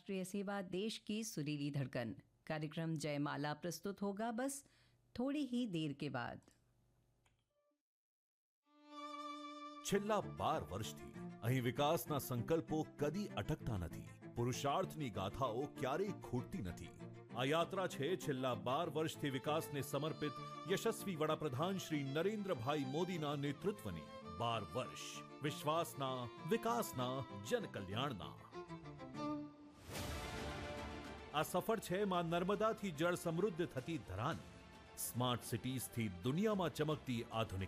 राष्ट्रीय सेवा देश की सुरीली धड़कन। कार्यक्रम जयमाला प्रस्तुत होगा बस थोड़ी ही देर के बाद। છેલ્લા 12 વર્ષથી અહીં વિકાસના સંકલ્પો કદી અટકતા નથી, પુરુષાર્થની ગાથાઓ ક્યારેય ખૂટતી નથી। આ યાત્રા છે છેલ્લા 12 વર્ષથી વિકાસને સમર્પિત યશસ્વી વડાપ્રધાન શ્રી નરેન્દ્રભાઈ મોદીના નેતૃત્વની। 12 વર્ષ વિશ્વાસના, વિકાસના, જનકલ્યાણના। આ સફળ છે માં નર્મદાથી જળ સમૃદ્ધ થતી ધરાની, સ્માર્ટ સિટીઝથી દુનિયામાં ચમકતી આધુનિક